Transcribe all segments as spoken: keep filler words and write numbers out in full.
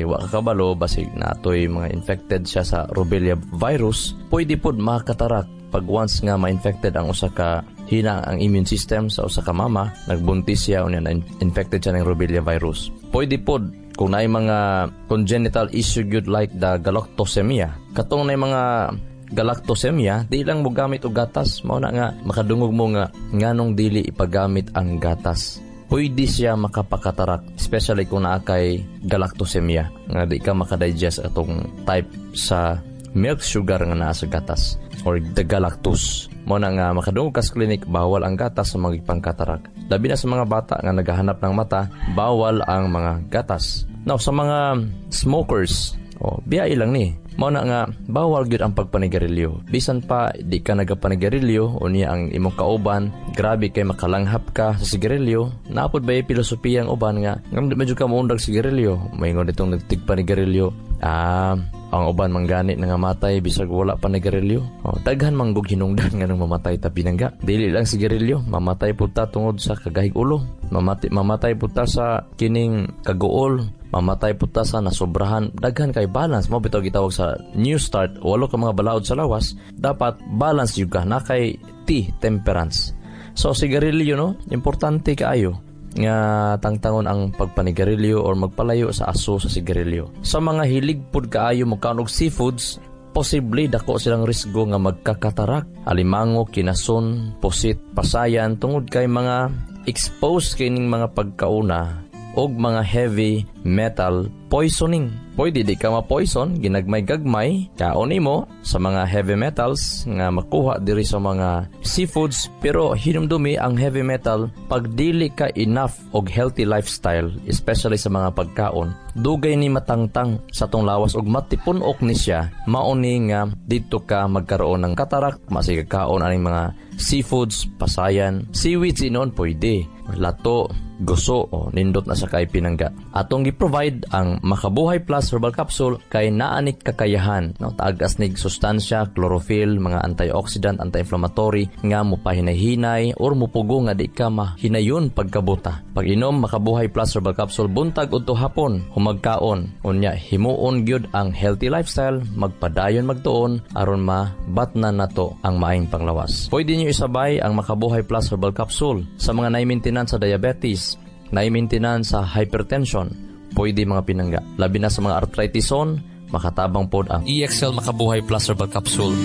wa kakabalo basig natoy mga infected siya sa rubella virus, pwede pod makatarak pag once nga ma-infected ang usa ka hina ang immune system sa usa ka mama, nagbuntis siya unya na infected siya ng rubella virus. Pwede pod kung naay mga congenital issue good like the galactosemia. Katong naay mga galactosemia, di lang mo gamit og gatas, mao na nga makadungog mo nga nganong dili ipagamit ang gatas. Pwede siya makapakatarak, especially kung naa kay galactosemia, nga di ka makadigest atong type sa milk sugar nga naa sa gatas or the galactose. Mo na nga makadungog ka sa klinik, bawal ang gatas sa magipang katarak. Labi na sa mga bata nga naghahanap ng mata, bawal ang mga gatas. Now, sa mga smokers, oh, biyay lang ni. Mo na nga bawal gyud ang pagpanigarilyo. Bisan pa di ka nagapanigarilyo unya ang imong kauban, grabe kay makalanghap ka sa sigarilyo. Naapod ba yung filosofiya ang uban nga ngam medyo ka moundag sigarilyo, maingon itong nagtigpanigarilyo. Ah, ang uban manggani nga matay bisag wala pa nigarilyo. Oh, daghan manggug hinungdan nga nang mamatay ta pinangga. Dili lang sigarilyo, mamatay pud ta tungod sa kagahig ulo. Mamatay mamatay pud ta sa kining kaguol. Mamatay pud ta sa nasobrahan. Daghan kay balance mo bitaw gitawag sa New Start. Walo ka mga balaod sa lawas, dapat balance yung ka na kay T, temperance. So sigarilyo no, importante kaayo nga tangtangon ang pagpanigarilyo or magpalayo sa aso sa sigarilyo. Sa mga hilig pud kaayo magkaon og seafoods, posible dako silang risgo nga magkakatarak, alimango, kinason, pusit, pasayan tungod kay mga exposed kining mga pagkauna og mga heavy metal poisoning. Pwede di ka ma-poison, ginagmay-gagmay, kaon nimo sa mga heavy metals nga makuha diri sa mga seafoods, pero hinumdumi ang heavy metal pag dili ka enough og healthy lifestyle, especially sa mga pagkaon, dugay ni matangtang sa tong lawas og matipunok ni siya, mauni nga dito ka magkaroon ng katarak, masig kaon aning mga seafoods, pasayan, seaweeds inon pwede, lato, guso o nindot na sa kay pinangga. Atong gi-provide ang Makabuhay Plus Herbal Capsule kay naanik kakayahan, no, taag asnig sustansya, chlorophyll, mga antioxidant, anti-inflammatory nga mopahinay-hinay or mupugo nga di ka mahinayon pagkabuta. Pag inom Makabuhay Plus Herbal Capsule buntag udto hapon, humagkaon unya himuon gyud ang healthy lifestyle, magpadayon magtuon aron mabatnan nato ang maayong panglawas. Pwede niyo isabay ang Makabuhay Plus Herbal Capsule sa mga nai-maintenance sa diabetes, nai-maintenance sa hypertension, pwede mga pinangga. Labi na sa mga arthritison, makatabang pod ang E X L Makabuhay Plus Herbal Capsule.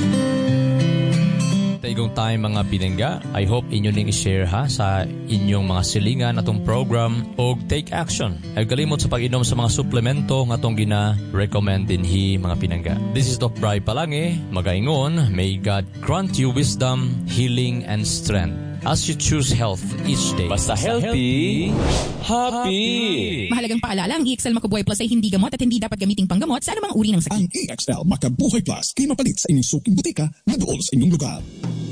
Taigong time mga pinangga, I hope inyo ning i-share ha sa inyong mga silingan atong program o take action. Ay kalimot sa pag-inom sa mga suplemento nga atong gina-recommend din hi mga pinangga. This is Doc Bri Palange, magaingon, may God grant you wisdom, healing, and strength as you choose health each day. Basta healthy, happy! Mahalagang paalala, ang E X L Makabuhay Plus ay hindi gamot at hindi dapat gamiting panggamot sa anumang uri ng sakit. Ang E X L Makabuhay Plus, kay mapalit sa inyong suking butika na doon sa inyong lugar.